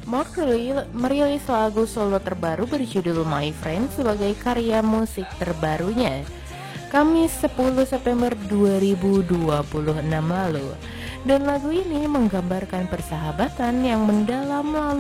Mark merilis lagu solo terbaru berjudul My Friend sebagai karya musik terbarunya Kamis 10 September 2026 lalu. Dan lagu ini menggambarkan persahabatan yang mendalam lalu